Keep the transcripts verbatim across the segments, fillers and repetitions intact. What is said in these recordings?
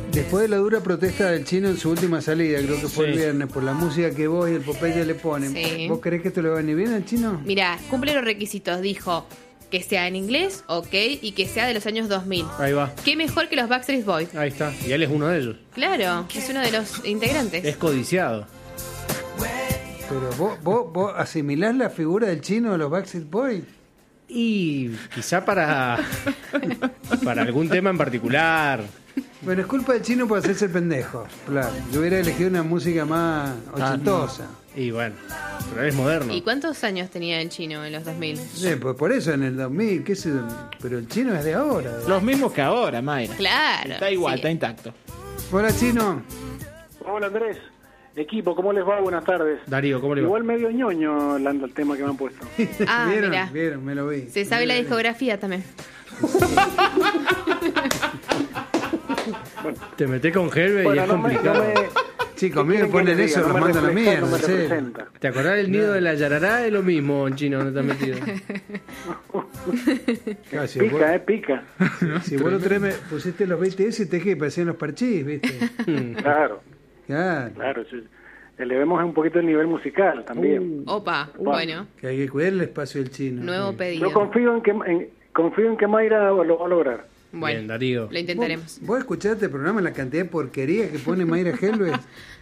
Después de la dura protesta del chino en su última salida, creo que fue Sí. el viernes, por la música que vos y el Popeye le ponen. Sí. ¿Vos creés que esto le va a venir bien al chino? Mirá, cumple los requisitos. Dijo que sea en inglés, ok, y que sea de los años dos mil. Ahí va. ¿Qué mejor que los Backstreet Boys? Ahí está. Y él es uno de ellos. Claro, es uno de los integrantes. Es codiciado. Pero vos, vos, vos asimilás la figura del chino de los Backstreet Boys. Y quizá para, para algún tema en particular. Bueno, es culpa del chino por hacerse el pendejo. Claro, yo hubiera elegido una música más ochentosa. Y bueno, pero él es moderno. ¿Y cuántos años tenía el chino en los dos mil? Sí, pues por eso en el dos mil, qué sé yo, pero el chino es de ahora. de- Los mismos que ahora, Mayra. Claro. Está igual, sí. está intacto. Hola, chino. Hola Andrés, equipo, ¿cómo les va? Buenas tardes. Darío, ¿cómo le va? Igual medio ñoño hablando el tema que me han puesto. Ah, ¿Vieron? mirá. Vieron, me lo vi. Se sabe la discografía también. Te metés con Helve y Bueno, es no me, no complicado. me- Chicos, a mí ¿qué me quieren que ponen les eso, diga? los No me mandan a la refleja, mierda, no me en serio. representa. ¿Te acordás del nido de la yarará? Es lo mismo, en chino, ¿dónde estás metido? Claro, si vos, Pica, eh, pica. si vos lo traes, me pusiste los B T S y te dije que parecían los parchís, ¿viste? Claro, Claro. claro. sí. Elevemos un poquito el nivel musical también. Opa, bueno, Que hay que cuidar el espacio del chino. nuevo Sí. pedido. Yo confío en que en- confío en que Mayra lo va a lograr. Bien, Bueno, Darío. lo intentaremos. ¿Vos, vos escuchaste el programa, la cantidad de porquería que pone Mayra Helves?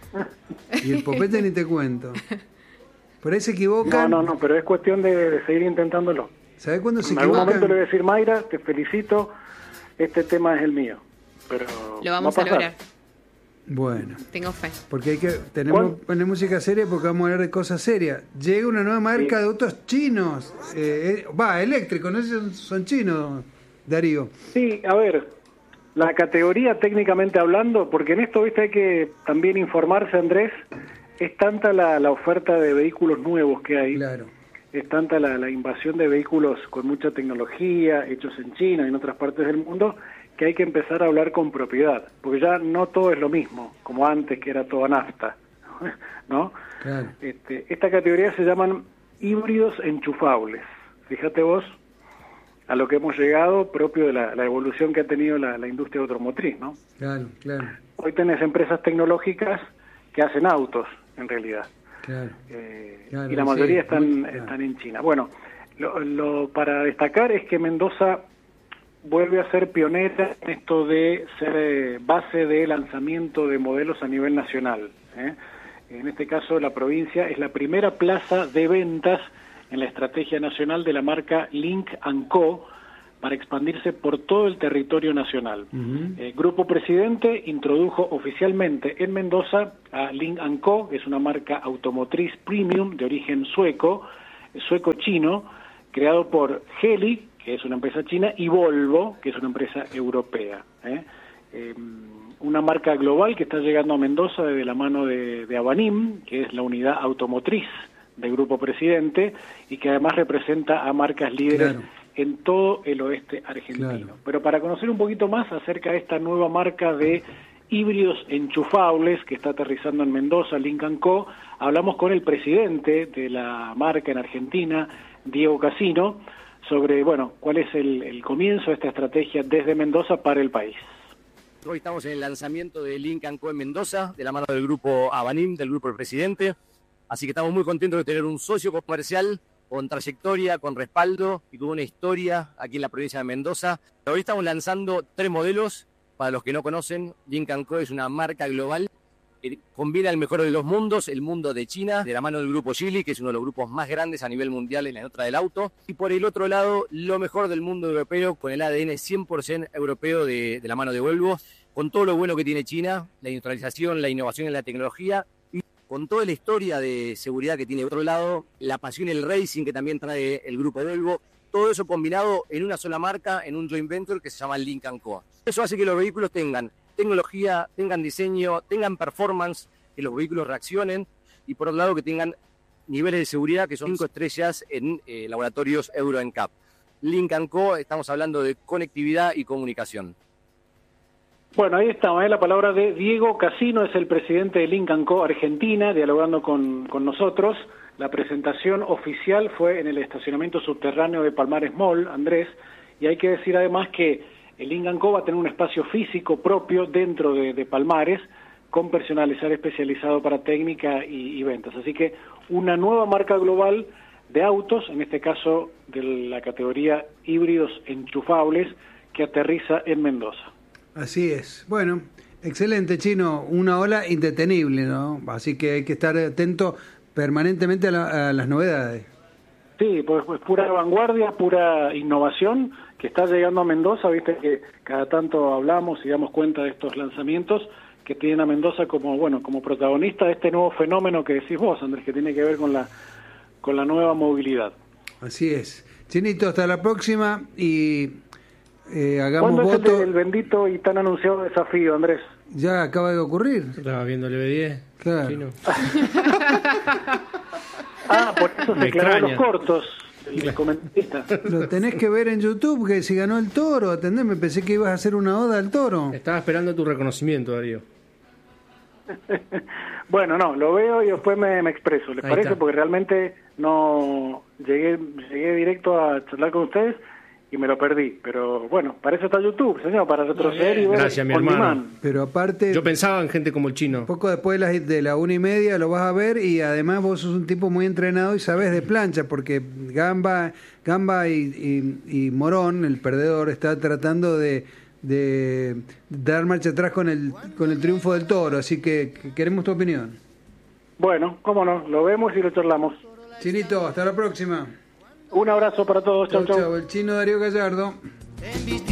Y el Popete ni te cuento. Por ahí se No, equivocan. no, no, pero es cuestión de, de seguir intentándolo. ¿Sabés cuándo se En algún momento le voy a equivocan? decir, Mayra, te felicito, este tema es el mío. Pero Lo vamos va a pasar. lograr. Bueno, Tengo fe. porque hay que tenemos ¿Cuál? que poner música seria porque vamos a hablar de cosas serias. Llega una nueva marca Sí. de autos chinos. Eh, eh, Va, eléctricos, no sé si son, son chinos, Darío. Sí, a ver, la categoría técnicamente hablando, porque en esto, viste, hay que también informarse, Andrés, es tanta la, la oferta de vehículos nuevos que hay, Claro. es tanta la, la invasión de vehículos con mucha tecnología, hechos en China y en otras partes del mundo, que hay que empezar a hablar con propiedad, porque ya no todo es lo mismo, como antes que era toda nafta, ¿no? Claro. Este, esta categoría se llaman híbridos enchufables. Fíjate vos a lo que hemos llegado propio de la, la evolución que ha tenido la, la industria automotriz, ¿no? Claro, claro, Hoy tenés empresas tecnológicas que hacen autos, en realidad, claro. eh, Claro, y la sí, mayoría están, muy- claro. están en China. Bueno, lo, lo para destacar es que Mendoza vuelve a ser pionera en esto de ser eh, base de lanzamiento de modelos a nivel nacional, ¿eh? En este caso, la provincia es la primera plaza de ventas en la estrategia nacional de la marca Lynk and Co para expandirse por todo el territorio nacional. Ujú. El Grupo Presidente introdujo oficialmente en Mendoza a Lynk and Co, que es una marca automotriz premium de origen sueco, sueco-chino, creado por Geely, que es una empresa china, y Volvo, que es una empresa europea. ¿eh? Eh, una marca global que está llegando a Mendoza desde la mano de, de Avanim, que es la unidad automotriz del Grupo Presidente, y que además representa a marcas líderes Claro. en todo el oeste argentino. Claro. Pero para conocer un poquito más acerca de esta nueva marca de híbridos enchufables que está aterrizando en Mendoza, Lynk and Co, hablamos con el presidente de la marca en Argentina, Diego Casino, sobre, bueno, cuál es el, el comienzo de esta estrategia desde Mendoza para el país. Hoy estamos en el lanzamiento de Lynk and Co en Mendoza, de la mano del grupo Avanim, del grupo del presidente. Así que estamos muy contentos de tener un socio comercial con trayectoria, con respaldo y con una historia aquí en la provincia de Mendoza. Hoy estamos lanzando tres modelos. Para los que no conocen, Lynk and Co es una marca global que combina el mejor de los mundos, el mundo de China, de la mano del grupo Geely, que es uno de los grupos más grandes a nivel mundial en la nota del auto, y por el otro lado, lo mejor del mundo europeo, con el A D N cien por ciento europeo de, de la mano de Volvo, con todo lo bueno que tiene China, la industrialización, la innovación en la tecnología, y con toda la historia de seguridad que tiene de otro lado, la pasión y el racing que también trae el grupo Volvo, todo eso combinado en una sola marca, en un joint venture que se llama Lynk and Co. Eso hace que los vehículos tengan tecnología, tengan diseño, tengan performance, que los vehículos reaccionen y por otro lado que tengan niveles de seguridad que son cinco estrellas en eh, laboratorios Euro N C A P. Lynk and Co, estamos hablando de conectividad y comunicación. Bueno, ahí estamos, ¿eh? La palabra de Diego Casino, es el presidente de Lynk and Co Argentina, dialogando con, con nosotros. La presentación oficial fue en el estacionamiento subterráneo de Palmares Mall, Andrés, y hay que decir además que el Link and Co va a tener un espacio físico propio dentro de, de Palmares, con personalizar especializado para técnica y, y ventas. Así que una nueva marca global de autos, en este caso de la categoría híbridos enchufables, que aterriza en Mendoza. Así es. Bueno, excelente, Chino. Una ola indetenible, ¿no? Así que hay que estar atento permanentemente a, la, a las novedades. Sí, pues, pues pura vanguardia, pura innovación que está llegando a Mendoza. Viste que cada tanto hablamos y damos cuenta de estos lanzamientos que tienen a Mendoza como, bueno, como protagonista de este nuevo fenómeno que decís vos, Andrés, que tiene que ver con la con la nueva movilidad. Así es. Chinito, hasta la próxima y eh, hagamos ¿Cuándo voto. es el, el bendito y tan anunciado desafío, Andrés? Ya acaba de ocurrir. Estaba viendo el B diez. Claro. Chino. Ah, por eso Me se clavó extraña. los cortos, el comentarista. Lo tenés que ver en YouTube, que si ganó el Toro, atendé, me pensé que ibas a hacer una oda al Toro. Estaba esperando tu reconocimiento, Darío. Bueno, no, lo veo y después me, me expreso, ¿les Ahí parece? está. Porque realmente no llegué llegué directo a charlar con ustedes y me lo perdí. Pero bueno, para eso está YouTube, señor, para retroceder y ver Gracias, mi on hermano. demand. Pero aparte, Yo pensaba en gente como el Chino. poco después de la, de la una y media lo vas a ver y además vos sos un tipo muy entrenado y sabés de plancha, porque Gamba, Gamba y, y, y Morón, el perdedor, está tratando de, de dar marcha atrás con el, con el triunfo del Toro, así que queremos tu opinión. Bueno, cómo no, lo vemos y lo charlamos. Chinito, hasta la próxima. Un abrazo para todos, chau, Chau, chau. chau. El Chino Darío Gallardo.